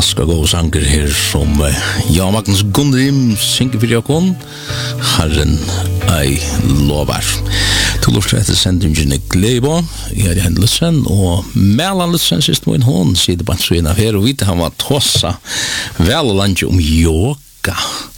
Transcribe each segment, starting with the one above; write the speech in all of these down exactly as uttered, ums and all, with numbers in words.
Fantastiska gode sanger her som uh, Jan Magnus Gundrim synger for Jakon Herren ei lovar. Til å slette sendingen Glebo jeg er hendelsen og Mellan Lutzen sist må en hånd sier på en svin av her og vite han var tossa vel og lande om yoga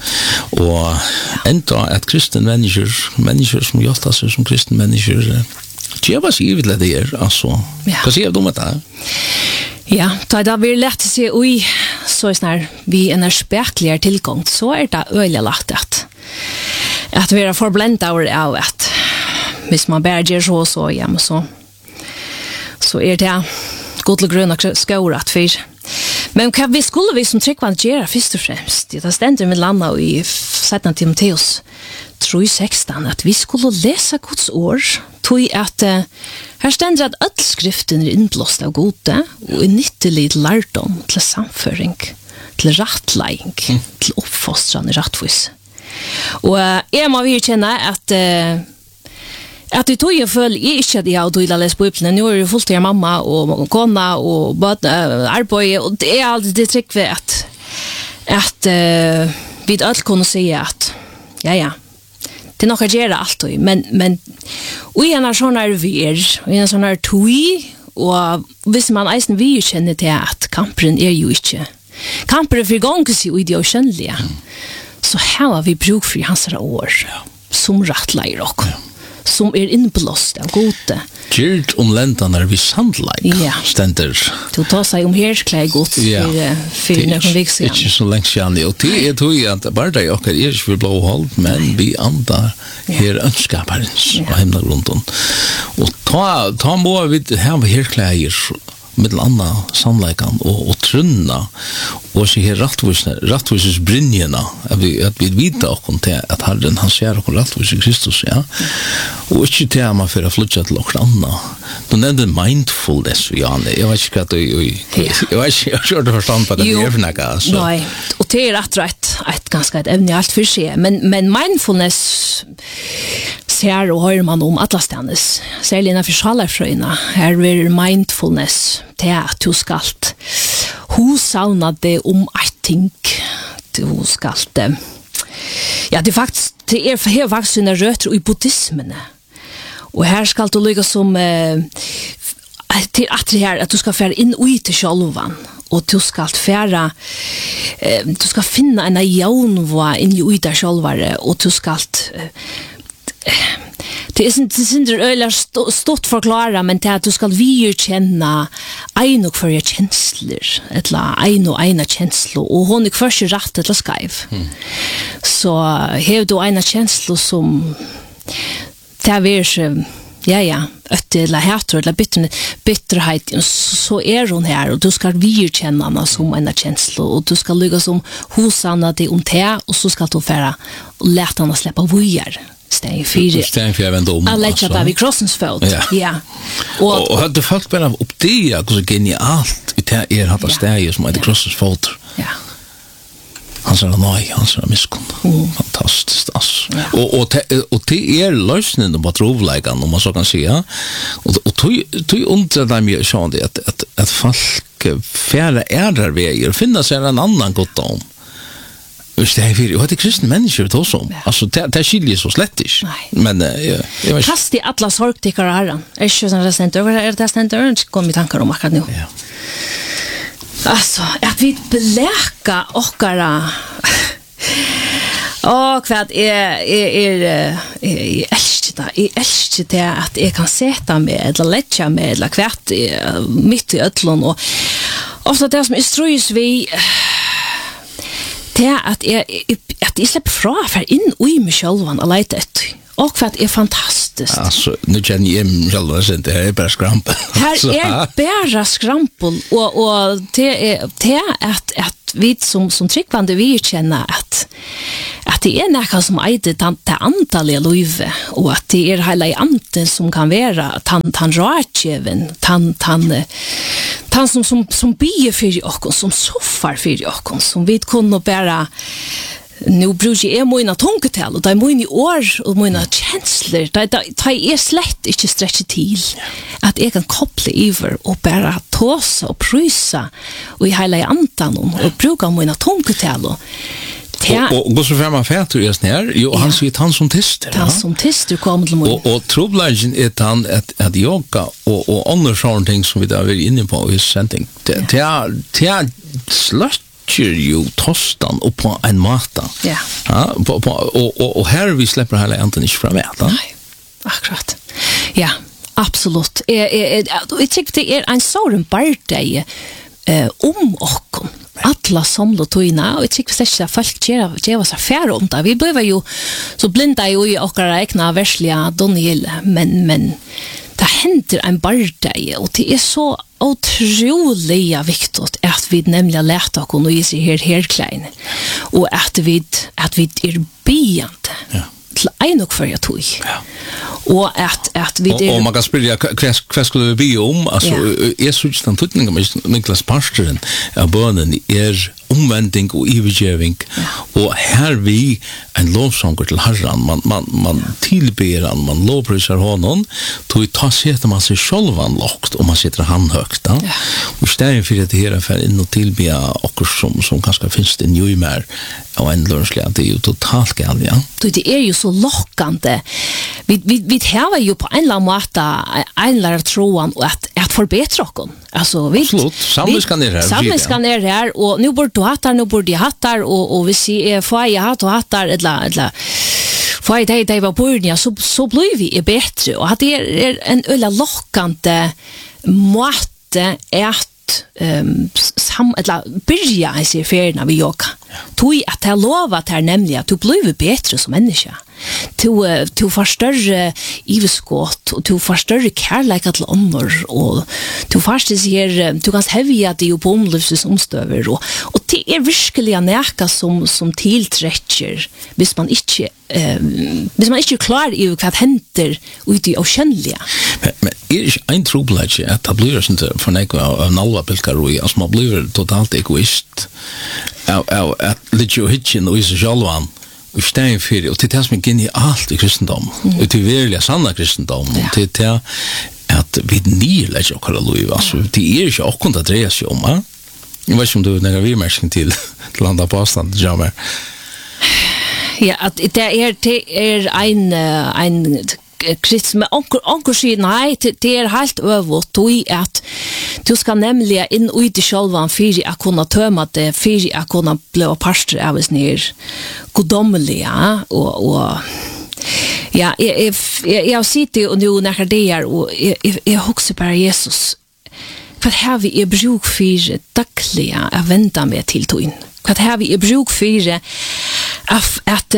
og enda at kristen mennesker mennesker som gjør seg som kristen mennesker det var så givet det er altså hva sier du om dette? Ja, da det blir lett å se oi, så er snar vi en er spekligere tilgang, så er det øyelig lagt at at vi er forblendet av at hvis man bare gjør så og så hjemme, så så er det god til grunn og skåret for. Men hva vi skulle vi som tryggvann gjøre først og fremst, det stender med landet i Sætna Timoteus tre seksten at vi skulle lese Guds ord, tog at uh, her stender at alle skriften er innblåst av gode og er nyttelig til lærdom, til samføring, til rettleing, mm. til oppfostrande rettvis. Og uh, jeg må vi kjenne at uh, at jeg tog jeg føler jeg ikke at jeg har døyla lest på Bibelen. Nå er det fullt til mamma og kona og bad, uh, arbeid, og det er alltid det trykk ved at at uh, vi alle kunne si at ja, ja, det er nok å gjøre alt, men, men og en er sånn er vi er, og en er sånn er tog, og hvis man eisen vi kjenner til at kamperen er jo ikke, kamperen for gang seg i det å skjønnelige, så her har vi bruk for hans år, som rettleier dere. Ja. Som er innblåst av gode. Gjert om lentene er vi sandleik, ja. Stender. Du tar seg om hersklæg godt ja. for, for noen vik siden. Ikke så lenge siden, og det er tog at bare det er ikke for blåhold, men vi andre her ønskaperens ja. Og hemna rundt om. Og ta, ta må vi ha hersklæger med andre sannleikan og, og trunna og så her rattvises brynjena at vi, at vi vita okkur til at Herren han ser okkur rattvis i Kristus ja. Og ikke til at man fyrir å flytja til okkur anna du nevnte mindfulness Janne jeg vet ikke hva du jeg vet ikke jeg har kjørt forstand på det det er for nekka nei, og det er rett og rett et ganske et evne alt for seg men, men mindfulness ser og hører man om atlastennes særlig innenfor sjalarfrøyna her er mindfulness til at du skal hun savna det om et ting du skal ja, det er faktisk det er her faktisk sine røtter i buddhismene og her skal du lykke som eh, til at det her at du skal fære inn ui til sjølvan og du skal fære eh, du skal finne en jaunva inn i ui til sjølvare og du skal eh, det er ikke øyla stått forklara, men det er at du skal virkjenne ein og hverja kjensler, eller ein og eina kjensler, og hon er hverja rett eller skaiv. Mm. Så hev du eina kjensler som det er virkje, ja, ja, øtte eller heter eller bitter, bitterhet, så er hun her, og du skal virkjenne henne som eina kjensler, og du skal lykke som hosanna det om det, og så skal du fære og lete henne slippe vujer. Steg fyra. Steg fyra vända om. Alla lägger där vid krossens fot. Ja. ja. Och och hade folk bara upp det att så genialt ut här är hade steg som heter krossens fot. Ja. Han sa nej, han sa miskon. Mm. Fantastiskt alltså. Ja. Och och och det är lösningen på trovlägan om man så kan säga. Och och tog tog under dem ju så det att att att folk färre är där vägar finna sig en annan gott om. Just det här, och det är kristna människor då som. Alltså det skiljer så slett inte. Men ja, jag vet. Kast i alla sorgtickar och herran. Är ju sån recent över är det ständ över kom i tankar om akkurat nu. Ja. Alltså, att vi beläka och ara. Och vad är är är är älskta. Jag älskar det att jag kan sätta mig eller lägga mig eller kvärt mitt i ödlon och ofta det som är ströjs vi det er at jeg, at jeg slipper fra for inn ui meg sjølvan og leite etter. Og for at det er fantastisk. Altså, nå kjenner jeg meg sjølvan, det er bare skrampel. Her er bare skrampel, og, og det er, det er at, at vi som, som tryggvande vi kjenner at, at det er noe som eier det antallige løyve, og at det er hele anten som kan være tan, tan rådgjeven, tan, tan, tan som, som, som bier for oss, som soffar for oss, som vi kunne bare nu brukar jag mina tungetal och det är mina år och mina känslor. Det är slett inte stretchet till att jag kan koppla över och bara tåsa och prysa och i hela andan och bruka mina tungetal. Och och så fram affärer är snär. Jo, han säger han som tester. Han som tester kommer till mig. Och och troblagen är han att att yoga och och andra sådana ting som vi där är inne på i sändning. Det det är slött ju tostan och på en mata. Ja. Ja, på, på, och, och, och här vi släpper hela ändan inte fram äta. Nej, akkurat. Ja, absolut. Jag, jag, jag tycker det är en sån barndeg eh, om och alla samla toina och jag tycker att folk ger sig färre om det. Vi behöver ju så blinda ju i åkara egna versliga Daniel, men, men det händer en barndeg och det är så otroliga viktigt att vi nämligen lärta oss och se här här klein och att vi att vi är byande ja. Till en och för jag tog ja. Och att att vi det och, och man kan spela vad skulle vi be om alltså ja. Är så just den tutningen med Niklas Pastoren är bönen är omvändning och övergivning ja. Och här vi en lovsång till Herren man man man ja. Tillber han man lovprisar honom då tar sätter man sig själv anlagt och man sätter han högt ja. Och istället för att det här för in och tillbe och som som kanske finns det ju mer och en lörsliga det är ju totalt galet ja. Det är ju så lockande vi vi vi har ju på en eller annan måte en lära troan och att att förbättra oss alltså vi absolut samviskan är här samviskan är här och nu borde du hattar nu borde jag hattar och och vi ser får jag hatt och hattar eller eller får jag det det var början så så blir vi är bättre och att det är en ölla lockande måte att um, sam eller börja i sig ferna vi yoga. Tui att jag lovar att här nämligen att du blir bättre som människa. Du du får större iveskott och du får större kärlek till andra och du får se du kan hävja det ju på omlivs omstöver och och det är verkligen näka som som tillträcker hvis man inte eh hvis man inte klar i vad händer ute i oceanlia. Men men är en trubbelage att det blir inte för några av alla pilkaroi as man blir totalt egoist. Au au at litio hitchen och så självan. Och stän för och det som in i allt i kristendom. Och det verkliga sanna kristendom och det är att vi nylägger och kallar alltså det är ju också att dreja sig om va. Jag vet inte om du när vi märker till landa på avstånd jammer. Ja, att det är det är en en krist med onkel onkel säger nej det är helt över tog att du ska nämligen in och ut i självan för att kunna tömma det för att kunna bli pastor av oss ner godomliga och och ja jag jag jag sitter och nu när det är och jag jag huxar bara Jesus vad har vi i bruk för dagliga att vänta med till tog in vad har vi i bruk för att att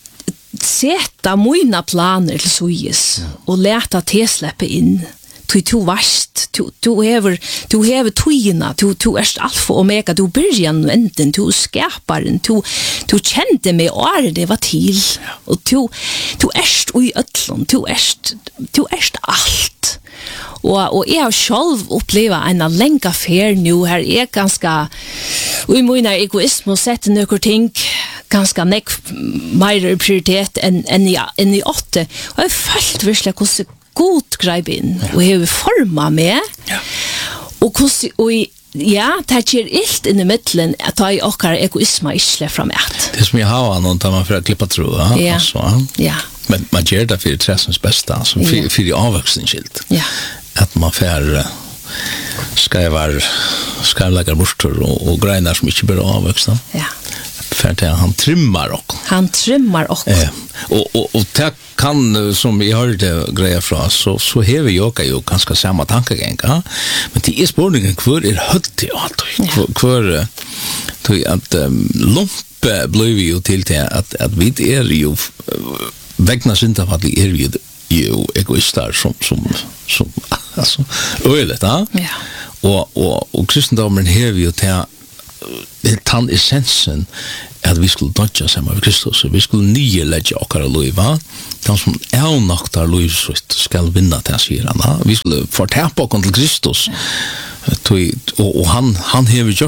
sätta mina planer till såis och låta det släppa in du du vart du du har du har tvina du du är alfa och omega du början änden du skapar den du du kände mig och det var till och du du är och i öllon du är du är allt och och jag själv uppleva en länka fair nu här är ganska och i mina egoism och sätta några ting ganska neck mer prioritet än än i än i åtta och jag fällt verkligen hur god greip in ja. Och hur forma med ja. Och hur och ja det är illt in i mitten att ta i och egoism i slä fram ett det som jag har någon tar man för att klippa tro ja så ja men man gör det för tressens bästa så för för det avvuxenskilt ja att man får skriver skriver borstor och och grejer som inte blir avvuxna ja för att han trimmar och han trimmar och ja och och och det kan som vi hörde grejer från så så har vi ju ju ganska samma tankegång ja men det är spårningen kvar är hött allt kvar då att lumpe blev ju till det att att vi är ju vägna synd av att vi är ju ju egoistar som som som alltså ölet ja och och och kristendomen har ju det det tant essensen att vi skulle dodja samma med Kristus vi skulle nye lägga och kara lova de som är naktar lösut ska vinna till sig vi skulle få täppa på till Kristus och och han han har gjort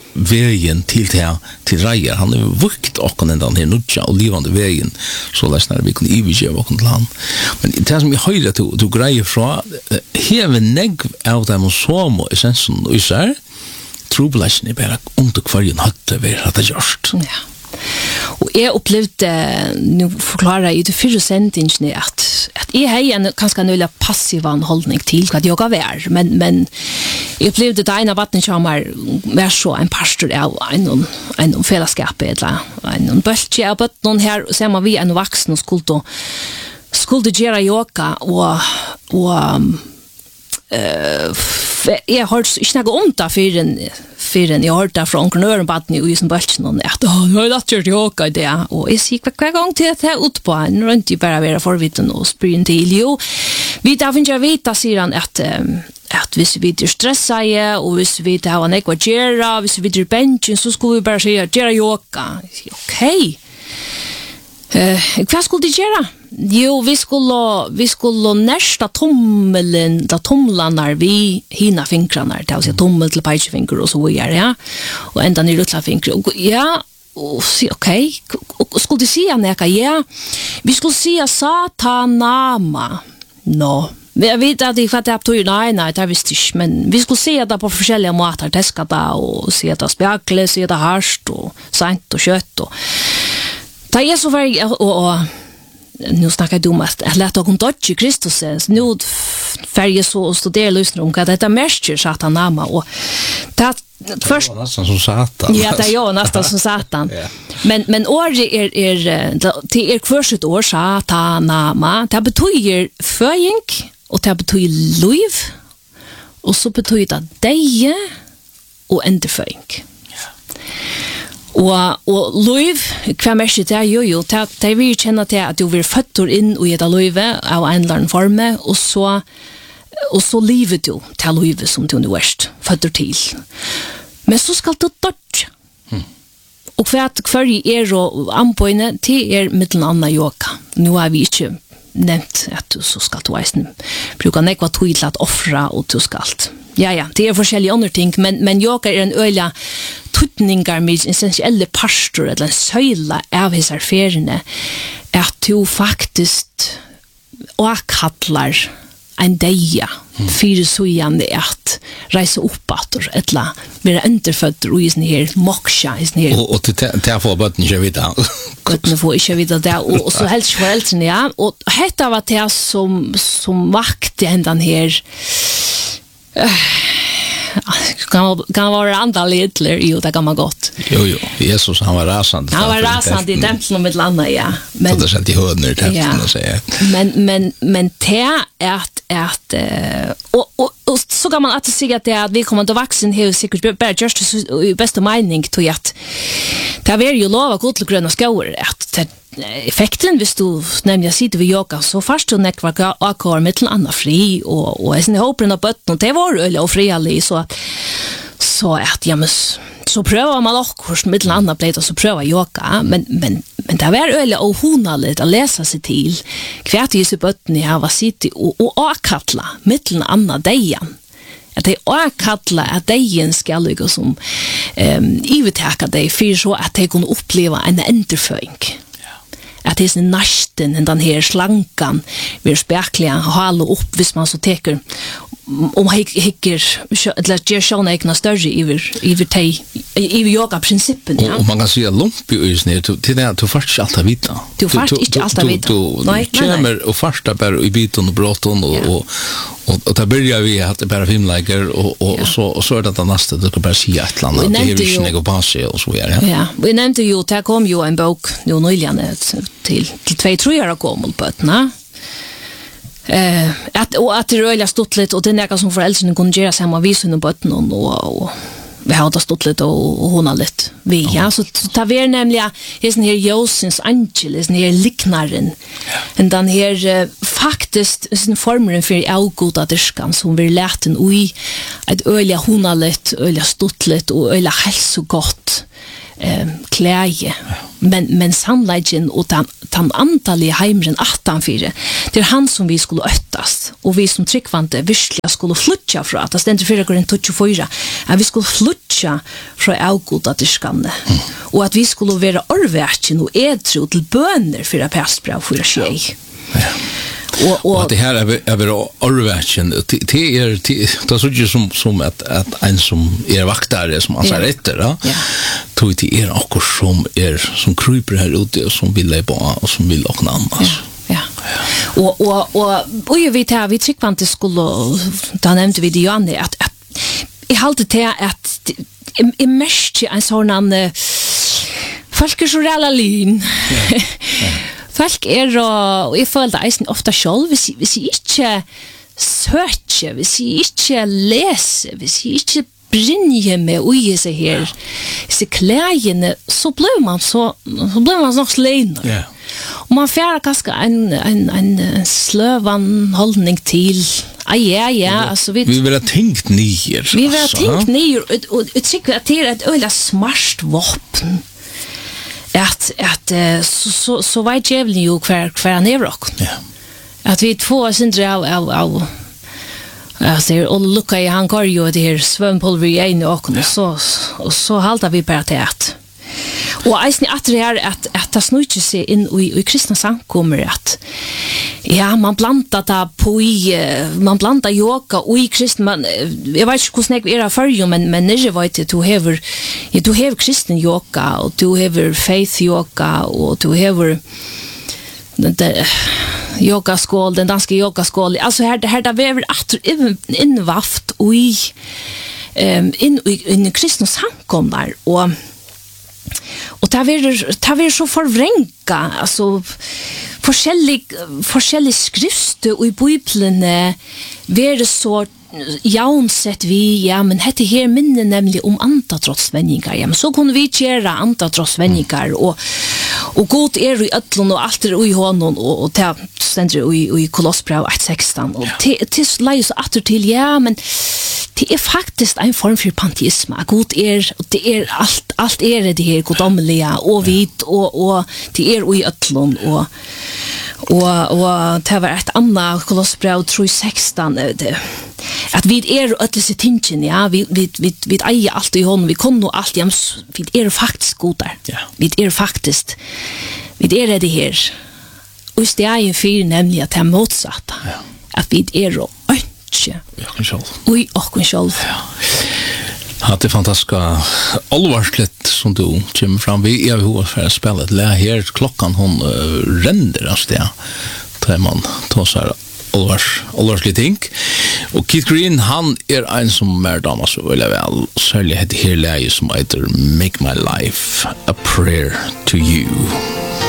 vägen till till till Reier. Han har vukt och den där nutja och livande vägen så läsnar vi kunde ivige och kunde land. Men det som vi höjde till du grejer från här negg av dem som essensen och så här trubulation är bara under kvarjen hade vi hade gjort. Ja. Og jeg opplevde, nu forklarer jeg i det fyrre sendingen at, at jeg har en ganske nøyla passiv holdning til hva jeg var, men, men jeg opplevde det ene vattnet som var, var så en pastor av en, en fellesskap, eller en bølge av bøttene her, og så er man vi en vaksen og skulle, skulle gjøre yoga, og, og uh, jeg har ikke noe om det for en för en jag hörde där från Knören baden i som bälchen och att då har jag gjort yoga i det och jag gick kvar gång till att ut på en runt i bara vara förvitten och sprint till ju vi där finns jag vita sidan att att hvis vi är stressade och hvis vi har en ekvagera hvis vi är benchen så skulle vi bara säga göra yoga okej eh vad skulle du göra? Jo, vi skulle vi skulle nästa tommelen, da tomlanar vi hina fingrarna, det vill säga tommel till pekfinger och så vidare, ja. Och ända ner till fingrar. Ja, och så okej. Och skulle du säga näka ja. Vi skulle säga satanama. No. Jag vet att det för att jag tog nej nej det visste jag men vi skulle se det på olika måter testa det och se det spjäkle, se det harst och sant och kött och det är så var och nu snackar du om att låt oss dodge Kristus nu färger så studera lyssna om vad detta märker satanama och det först nästan som satan. Ja, det är ju nästan som satan. Men men år är är till er första år satanama. Det betyder föring och det betyder liv och så betyder det deje och endeföring. Og og liv kvar mest det jo jo ta ta vi kjenner til at du vil føtter inn og gjøre livet av en eller annen form og så og så livet du til livet som du nu erst føtter til men så skal du dodge hmm. og for at hver er og anpående til er mittelen anna yoga nu har vi ikke nevnt at du så skal du eisen bruke nekva tog til at offra og du skal ja ja det er forskjellige andre ting men men yoga er en øyla tutningar med essentielle pastor eller en søyla av his erferene at du faktisk åkallar en deia mm. fyrir søyande at reise opp at eller være underfødder og i sånne her moksha i sånne her og, og til å få bøtten ikke vite bøtten får ikke vite det og, og så helst foreldrene ja og hetta var det som, som vakte hendan her uh, kan kan vara andra Hitler ju det kan man gott. Jo jo, Jesus han var rasande. Han var rasande i templen med landa ja. Men det sent i hörner templen och säga. Men men men te är att att och, och och så kan man att säga att det att vi kommer att vuxen hur säkert bara just i bästa mening till att det är ju lova gott till gröna skor att effekten hvis du nämligen sitter vid yoga så fast du nekvar akvar med till andra fri och och sen hoppen på botten det var öl och fri alla så att så att ja men så prövar man också med till andra plats så prövar yoga men men men det var öl och honaligt att läsa sig till kvart i botten i har sitter och och akatla med till andra dejan att det är kalla att dejen ska ligga som ehm ivetaka dig för så att de kan uppleva en enterföring. Att det är nästan den här slankan vi spärkliga hålla upp vis man så teker om hickar eller ger såna egna större över över tej i yoga principen ja och man kan säga lump ju snä till det att först allt har vita du först inte allt har vita nej kommer och första bara i biten och broton och och och där börjar vi att det bara filmlägger och och så och så är det nästa det kan bara se ett land det är ju snägga på sig och så vidare ja vi nämnde ju det kom ju en bok nu nyligen till till två tre år kom på det Eh att och att det rölla stått lite och det näka som föräldrarna kunde göra samma vis under botten och och vi har det stått lite och hon har lite vi ja så tar vi nämligen är sån här Josens Angeles när liknaren och den här faktiskt en formel för avgoda diskan som vi lärt en oj ett öliga hon har lite öliga stått lite och öliga hälsogott eh, kläje. Men, men sannleggen och den, den antalliga heimren attanfyra, det är han som vi skulle öttast. Och vi som tryckvante virkliga skulle flytja fra, det ständer fyra gånger tjugofyra, att vi skulle flytja fra avgoda diskande. Mm. Och att vi skulle vara orverken och edru till böner för att pestbra för tjej. Ja. Och, och, och det här är är väl orverken det är det så ju som som att att en som är vaktare som man säger efter då. Ja. Tror det är också som är som kryper här ute och som vill leva och som vill och annat. Ja. Ja. Ja. Och och och och ju vet jag vi tycker inte skulle då nämnde vi det ju Anne att, att jag håller till att är mest en sån en folksorella Ja. Ja. Folk er og jeg føler det eisen ofta selv, hvis, hvis jeg ikke søker, hvis jeg ikke leser, hvis jeg ikke brinner med å gi seg her, disse klægene, så blir man så, så blir man nok sløyner. Yeah. Og man fjerde ganske en, en, en sløvan holdning til, ah, ja, ja, altså vi... Vi vil ha tenkt nyer. Vi vil ha tenkt nyer, og, og jeg tykker at det er et øyla smart våpen. Att att så så så vet jag väl ju kvar kvar han är rock. Ja. Att vi två syndra av av av jag ser och lucka i han går ju det här svumpulver i en och så och så haltar vi på det att och eisen att det är att att det snurrar sig in i i kristna samkommer att ja man plantar det på i man plantar yoga och i kristen man jag vet inte hur snägg är det för ju men men när vet du du har du har kristen yoga och du har faith yoga och du har det yoga skål den danska yoga skål alltså här det här där väver att invaft och i in i kristna samkommer och och det är det är så förvränga alltså forskjellig forskjellig skrift och i Bibeln är det så jaunsett vi ja men hette her minne nämligen om antatrotsvänningar ja men så kunde vi göra antatrotsvänningar och och god är i öllon och allt är i honom och och det ständer i i Kolossbrev ett sexton och det det läs åter till ja men det är faktiskt en form för panteism. God är och det är allt allt är det här godomliga och vit och och det är i öllon och och och det var ett annat Kolossbrev tre sexton det att vi är ödelse tingen ja vi vi vi vi äger allt i honom vi kommer nog allt jäms vi är faktiskt goda ja. Vi är faktiskt vi är det här och det är ju för nämligen att det motsatta ja. Att vi är och inte ja själv oj och själv ja hade fantastiska allvarsligt som du kommer fram vi är hur för spelet lä här klockan hon uh, ränder alltså det tar man tar så här allvars allvarsligt ting och Keith Green han är en som mer damas så väl väl särskilt det här läget som heter Make My Life a Prayer to You.